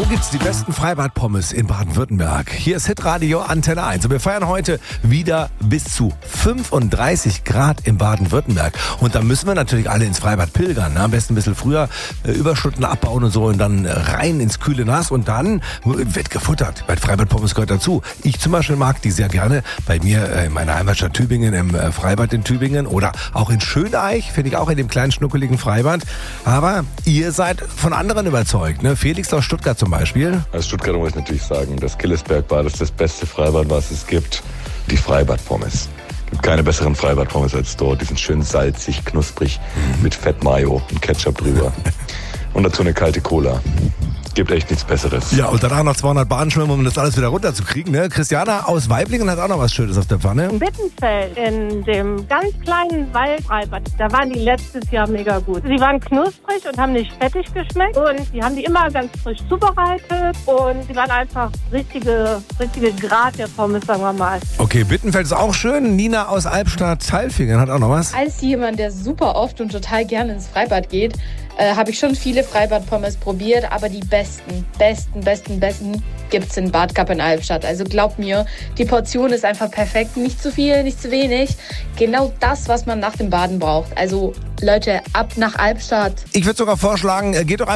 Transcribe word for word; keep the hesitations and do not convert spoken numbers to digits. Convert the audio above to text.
gibt's die besten Freibad-Pommes in Baden-Württemberg. Hier ist Hitradio Antenne eins. Und wir feiern heute wieder bis zu fünfunddreißig Grad in Baden-Württemberg. Und da müssen wir natürlich alle ins Freibad pilgern. Ne? Am besten ein bisschen früher äh, Überstunden abbauen und so und dann äh, rein ins kühle Nass. Und dann wird gefuttert. Weil Freibad-Pommes gehört dazu. Ich zum Beispiel mag die sehr gerne. Bei mir äh, in meiner Heimatstadt Tübingen, im äh, Freibad in Tübingen. Oder auch in Schöneich, finde ich auch in dem kleinen schnuckeligen Freibad. Aber ihr seid von anderen überzeugt. Ne? Felix aus Stuttgart zum Beispiel. Als Stuttgarter muss ich natürlich sagen, das Killesbergbad ist das beste Freibad, was es gibt. Die Freibad-Pommes. Es gibt keine besseren Freibad-Pommes als dort. Die sind schön salzig, knusprig, mhm. mit Fett-Mayo und Ketchup drüber. Und dazu eine kalte Cola. Gibt echt nichts Besseres. Ja, und danach noch zweihundert Bahnen schwimmen, um das alles wieder runterzukriegen. Ne? Christiana aus Weiblingen hat auch noch was Schönes auf der Pfanne. In Bittenfeld, in dem ganz kleinen Waldfreibad, da waren die letztes Jahr mega gut. Sie waren knusprig und haben nicht fettig geschmeckt. Und die haben die immer ganz frisch zubereitet. Und die waren einfach richtige, richtige Grat der Pommes, sagen wir mal. Okay, Bittenfeld ist auch schön. Nina aus Albstadt-Tailfingen hat auch noch was. Als jemand, der super oft und total gerne ins Freibad geht, äh, habe ich schon viele Freibad-Pommes probiert, aber die besten, besten, besten, besten gibt's in Bad Kapp in Albstadt. Also glaubt mir, die Portion ist einfach perfekt. Nicht zu viel, nicht zu wenig. Genau das, was man nach dem Baden braucht. Also Leute, ab nach Albstadt. Ich würde sogar vorschlagen, geht doch